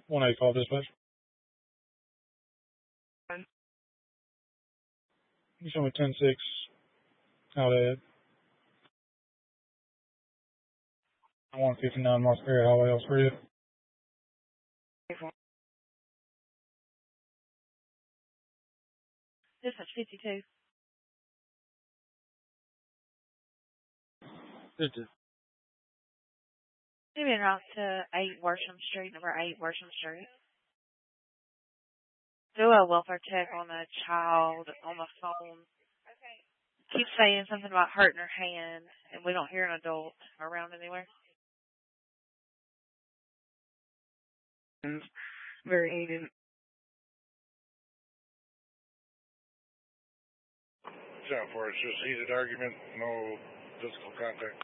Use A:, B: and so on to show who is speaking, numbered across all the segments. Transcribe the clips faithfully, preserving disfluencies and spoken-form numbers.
A: one eight call dispatch. You show me ten six out at one fifty-nine Moss Ferry Highway, Australia.
B: This is fifty-two.
A: fifty.
B: Moving out to eight Worsham Street, number eight Worsham Street. Do a welfare check on a child on the phone. Okay. Keeps saying something about hurting her hand, and we don't hear an adult around anywhere. Very eating.
C: Job for it's just heated argument, no physical contact.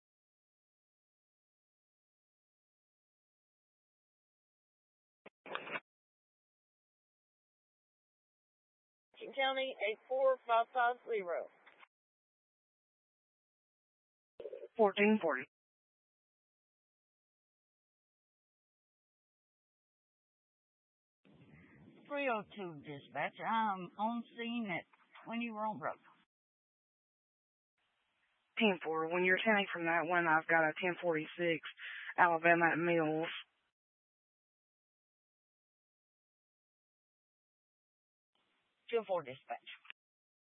D: County eight four five five zero.
B: Fourteen forty.
D: three oh two dispatch. I'm on scene at twenty Rome Road.
B: ten four. When you're turning from that one, I've got a ten forty-six Alabama at Mills.
D: ten four dispatch.